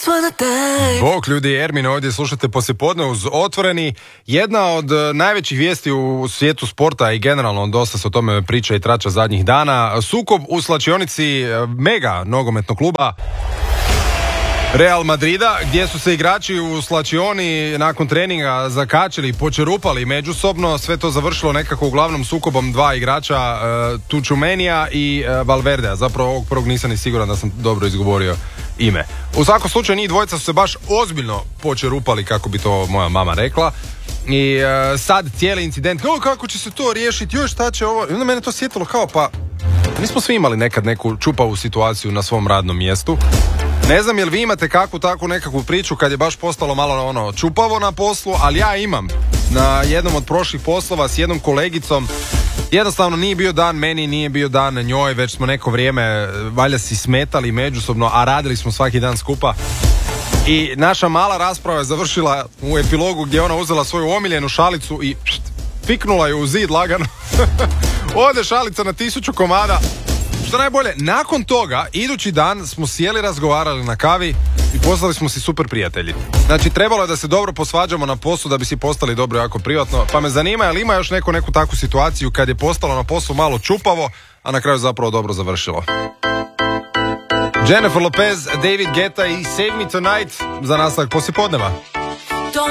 Bog ljudi, Ermin ovdje, slušate poslijepodne uz Otvoreni. Jedna od najvećih vijesti u svijetu sporta i generalno dosta se o tome priča i trača zadnjih dana. Sukob u slačionici mega nogometnog kluba Real Madrida, gdje su se igrači u slačioni nakon treninga zakačili, počerupali međusobno. Sve to završilo nekako uglavnom sukobom dva igrača, Tučumenija i Valverdea. Zapravo ovog prvog nisam ni siguran da sam dobro izgovorio ime. U svakom slučaju njih dvojica su se baš ozbiljno počerupali, kako bi to moja mama rekla. I sad cijeli incident, kako će se to riješiti, još šta će ovo. I onda mene to sjetilo kao, pa nismo svi imali nekad neku čupavu situaciju na svom radnom mjestu. Ne znam jel vi imate kakvu takvu nekakvu priču kad je baš postalo malo čupavo na poslu, ali ja imam. Na jednom od prošlih poslova s jednom kolegicom jednostavno nije bio dan meni, nije bio dan njoj, već smo neko vrijeme valjda si smetali međusobno, a radili smo svaki dan skupa. I naša mala rasprava je završila u epilogu gdje je ona uzela svoju omiljenu šalicu i piknula ju u zid lagano. Ode šalica na 1000 komada. Što najbolje, nakon toga, idući dan smo sjeli, razgovarali na kavi i postali smo si super prijatelji. Znači, trebalo je da se dobro posvađamo na poslu da bi si postali dobro jako privatno. Pa me zanima, je li ima još neku takvu situaciju kad je postalo na poslu malo čupavo, a na kraju zapravo dobro završilo. Jennifer Lopez, David Guetta i Save Me Tonight za nastavak poslijepodneva.